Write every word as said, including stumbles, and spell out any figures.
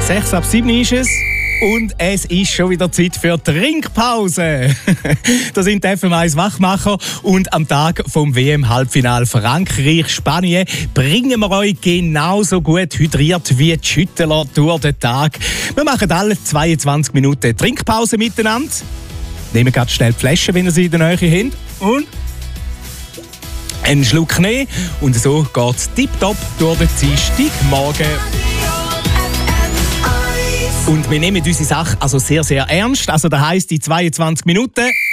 sechs ab sieben ist es. Und es ist schon wieder Zeit für Trinkpause. Da sind die F M eins Wachmacher und am Tag vom W M-Halbfinal Frankreich-Spanien bringen wir euch genauso gut hydriert wie die Schüttler durch den Tag. Wir machen alle zweiundzwanzig Minuten Trinkpause miteinander. Nehmen gerade schnell die Flasche, wenn ihr sie in der Nähe habt. Und einen Schluck nehmen. Und so geht es tipptopp durch den Dienstagmorgen. Und wir nehmen unsere Sache also sehr, sehr ernst. Also das heisst, die zweiundzwanzig Minuten